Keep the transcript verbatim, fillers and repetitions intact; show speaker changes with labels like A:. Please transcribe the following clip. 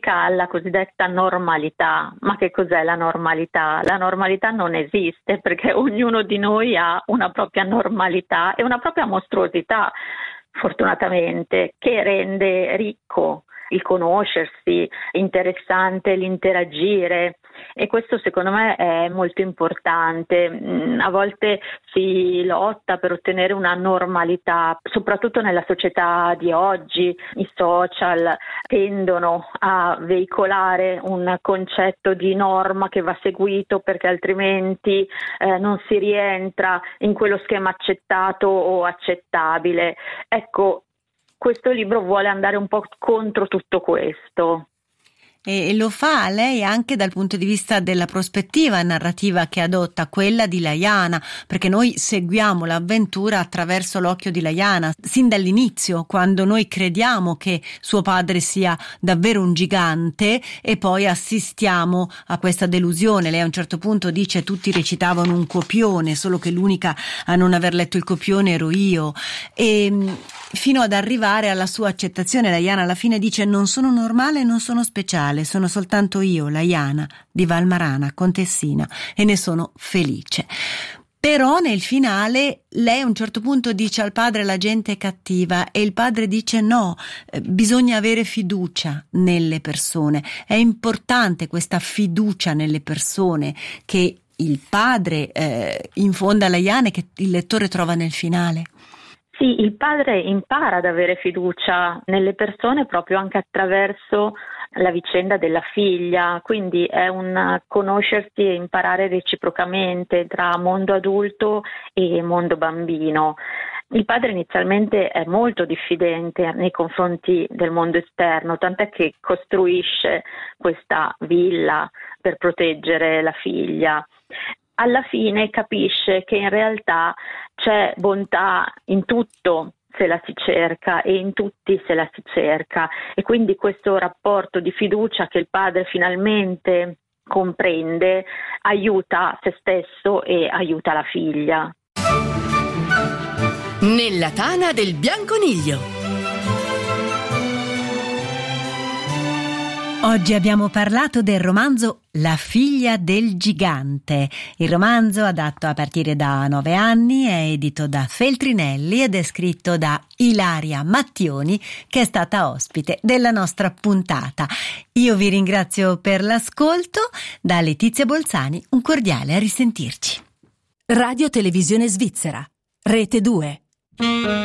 A: ricerca alla cosiddetta normalità. Ma che cos'è la normalità? La normalità non esiste, perché ognuno di noi ha una propria normalità e una propria mostruosità, fortunatamente, che rende ricco il conoscersi, interessante l'interagire, e questo secondo me è molto importante. A volte si lotta per ottenere una normalità, soprattutto nella società di oggi. I social tendono a veicolare un concetto di norma che va seguito, perché altrimenti eh, non si rientra in quello schema accettato o accettabile. Ecco, questo libro vuole andare un po' contro tutto questo.
B: E lo fa lei anche dal punto di vista della prospettiva narrativa che adotta, quella di Laiana, perché noi seguiamo l'avventura attraverso l'occhio di Laiana, sin dall'inizio, quando noi crediamo che suo padre sia davvero un gigante e poi assistiamo a questa delusione. Lei a un certo punto dice: tutti recitavano un copione, solo che l'unica a non aver letto il copione ero io, e fino ad arrivare alla sua accettazione. Laiana alla fine dice: non sono normale e non sono speciale, sono soltanto io, Laiana di Valmarana, contessina, e ne sono felice. Però nel finale lei a un certo punto dice al padre: la gente è cattiva, e il padre dice: no, bisogna avere fiducia nelle persone, è importante questa fiducia nelle persone che il padre eh, infonda a Laiana e che il lettore trova nel finale.
A: Sì, il padre impara ad avere fiducia nelle persone proprio anche attraverso la vicenda della figlia, quindi è un conoscersi e imparare reciprocamente tra mondo adulto e mondo bambino. Il padre inizialmente è molto diffidente nei confronti del mondo esterno, tant'è che costruisce questa villa per proteggere la figlia. Alla fine capisce che in realtà c'è bontà in tutto se la si cerca e in tutti se la si cerca, e quindi questo rapporto di fiducia che il padre finalmente comprende aiuta se stesso e aiuta la figlia.
C: Nella tana del bianconiglio.
B: Oggi abbiamo parlato del romanzo La figlia del gigante. Il romanzo, adatto a partire da nove anni, è edito da Feltrinelli ed è scritto da Ilaria Mattioni, che è stata ospite della nostra puntata. Io vi ringrazio per l'ascolto. Da Letizia Bolzani un cordiale a risentirci.
C: Radio Televisione Svizzera, Rete due.